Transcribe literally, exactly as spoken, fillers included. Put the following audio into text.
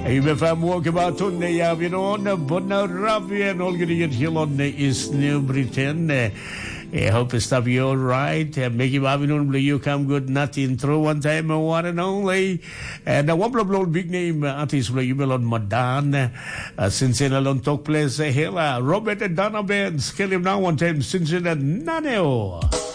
Ibe fam walk about on the Yavinon, but now Ravi and all getting it here on the is New Britain. I hope it's to be all right. Make him having on you come good nothing through one time and one and only. And a one blow big name artist play you on Madan. Since in a long talk place, Hela, Robert and Donna Benz, kill him now one time since in a Naneo.